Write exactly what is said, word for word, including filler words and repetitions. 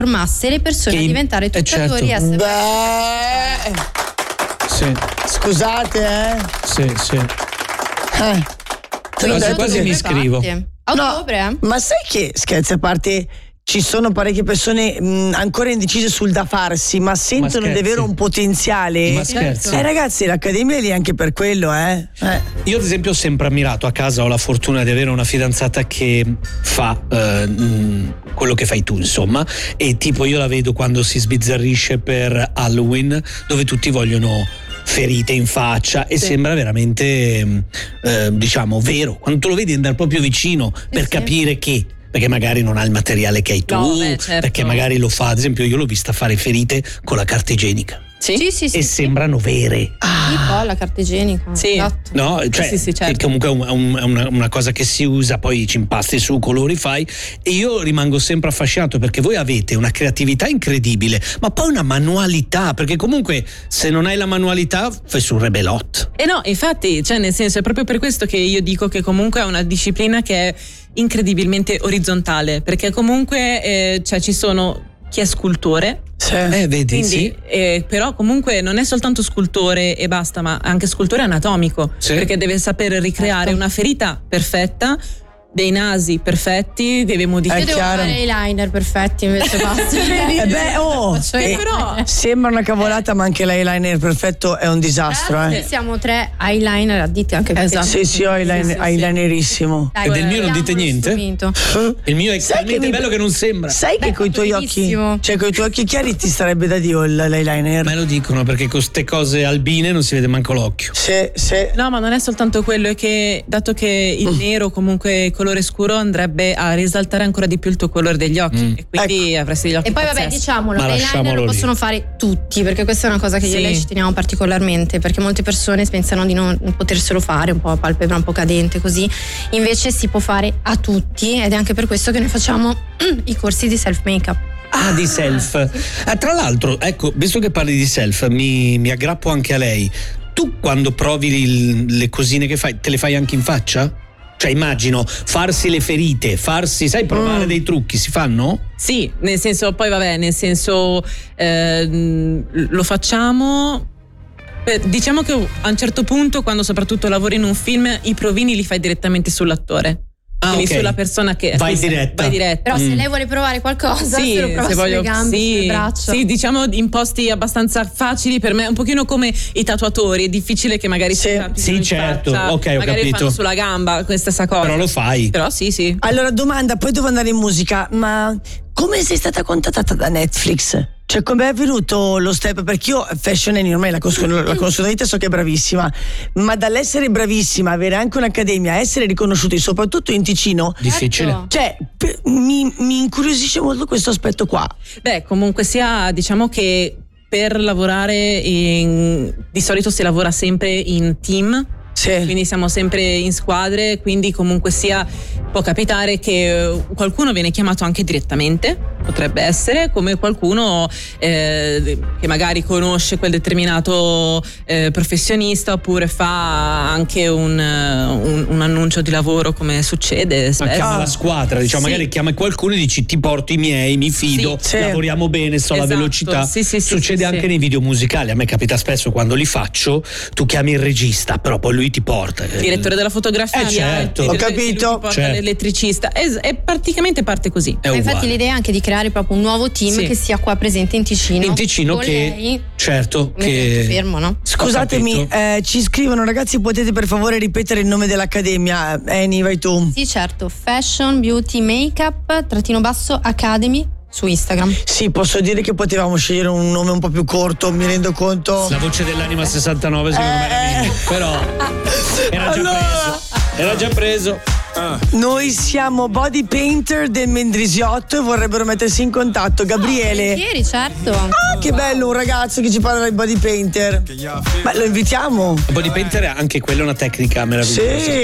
formasse le persone che, a diventare truccatori eh, certo. Beh, sì. Scusate, eh? Sì, sì. Eh. Quasi, quasi mi iscrivo. A ottobre, no, eh? Ma sai che, scherzi a parte, ci sono parecchie persone mh, ancora indecise sul da farsi, ma sentono ma di avere un potenziale. Ma scherzi. Eh ragazzi, l'accademia è lì anche per quello, eh? eh. Io ad esempio ho sempre ammirato, a casa ho la fortuna di avere una fidanzata che fa eh, mh, quello che fai tu, insomma, e tipo io la vedo quando si sbizzarrisce per Halloween, dove tutti vogliono ferite in faccia e sì. sembra veramente eh, diciamo vero, quando tu lo vedi andare proprio vicino per sì. capire che, perché magari non ha il materiale che hai tu, no, beh, certo. perché magari lo fa, ad esempio io l'ho vista fare ferite con la carta igienica. Sì, sì, sì, e sì, sembrano sì. vere. Ah. Oh, la carta igienica. Sì. Esatto. No, cioè, sì, sì, certo. che comunque è, un, un, è una, una cosa che si usa, poi ci impasti su, colori fai, e io rimango sempre affascinato perché voi avete una creatività incredibile, ma poi una manualità, perché comunque se non hai la manualità fai sul rebelot. E no, infatti, cioè nel senso è proprio per questo che io dico che comunque è una disciplina che è incredibilmente orizzontale, perché comunque eh, cioè ci sono chi è scultore. Sì. Eh, vedi, Quindi, sì. eh, però comunque non è soltanto scultore e basta, ma anche scultore anatomico, sì. perché deve saper ricreare certo. una ferita perfetta, dei nasi perfetti, deve modificare. Io devo fare eyeliner perfetti invece basta. Eh beh, oh, cioè, eh, però sembra una cavolata, ma anche l'eyeliner perfetto è un disastro, eh. Siamo tre eyeliner additi anche per esatto. Sì, sì, ho eyeliner, sì, sì, eyelinerissimo. Dai, e del mio non dite niente? Il mio è sai talmente mi... bello che non sembra. Sai Beh, che coi tuoi occhi, cioè coi tuoi occhi chiari ti starebbe da Dio l'eyeliner. Me lo dicono perché con queste cose albine non si vede manco l'occhio. Sì, sì. No, ma non è soltanto quello, è che dato che il mm. nero comunque il colore scuro andrebbe a risaltare ancora di più il tuo colore degli occhi mm. e quindi ecco. avresti gli occhi e poi pazzeschi. vabbè diciamolo, l'eyeliner lo possono fare tutti, perché questa è una cosa che sì. io e lei ci teniamo particolarmente, perché molte persone pensano di non poterselo fare, un po' a palpebra un po' cadente così, invece si può fare a tutti ed è anche per questo che noi facciamo i corsi di self make-up. Ah, di self. Ah, tra l'altro, ecco, visto che parli di self, mi, mi aggrappo anche a lei. Tu quando provi il, le cosine che fai, te le fai anche in faccia? Cioè immagino farsi le ferite, farsi, sai, provare mm. dei trucchi, si fanno? Sì, nel senso, poi vabbè, nel senso eh, lo facciamo. Diciamo che a un certo punto, quando soprattutto lavori in un film, i provini li fai direttamente sull'attore. Ah, quindi okay. sulla persona che vai diretta. vai diretta. Però mm. se lei vuole provare qualcosa, sì, se lo prova se sulle voglio, gambe, sì, sulle braccia. Sì, diciamo in posti abbastanza facili per me, un pochino come i tatuatori, è difficile che magari sì, si sì certo, faccia, ok, ho magari capito. Fanno sulla gamba questa stessa cosa. Però lo fai. Però sì, sì. Allora domanda, poi devo andare in musica, ma come sei stata contattata da Netflix? Cioè, come è avvenuto lo step? Perché io Fashion Annie ormai la conosco, la conosco da vita, so che è bravissima, ma dall'essere bravissima, avere anche un'accademia, essere riconosciuti soprattutto in Ticino, difficile. Cioè, p- mi, mi incuriosisce molto questo aspetto qua. Beh, comunque sia, diciamo che per lavorare in, di solito si lavora sempre in team. Sì. Quindi siamo sempre in squadre, quindi comunque sia può capitare che qualcuno viene chiamato anche direttamente, potrebbe essere, come qualcuno eh, che magari conosce quel determinato eh, professionista, oppure fa anche un, un, un annuncio di lavoro, come succede spesso. Ma chiama la squadra, diciamo, sì. magari chiama qualcuno e dici ti porto i miei, mi fido, sì. lavoriamo bene, so esatto. la velocità. Sì, sì, sì, succede sì, anche sì. nei video musicali, a me capita spesso quando li faccio, tu chiami il regista, però poi lui ti porta. Il direttore della fotografia, eh, certo. Ho capito. Porta certo. l'elettricista, è, è praticamente parte così. È infatti l'idea è anche di creare proprio un nuovo team sì. che sia qua presente in Ticino. In Ticino con che lei, certo che fermo, no? Scusatemi, eh, ci scrivono ragazzi, potete per favore ripetere il nome dell'accademia? Eni, vai tu. Sì, certo, Fashion Beauty Makeup trattino basso Academy su Instagram. Sì, posso dire che potevamo scegliere un nome un po' più corto, mi rendo conto. La voce dell'anima sessantanove secondo eh. me era meglio, però era già allora. preso. Era già preso. Ah. Noi siamo body painter del Mendrisiotto e vorrebbero mettersi in contatto. Gabriele. Ieri, certo. Ah, che bello, un ragazzo che ci parla di body painter. Ma lo invitiamo? Il body painter è anche quella una tecnica meravigliosa. Sì.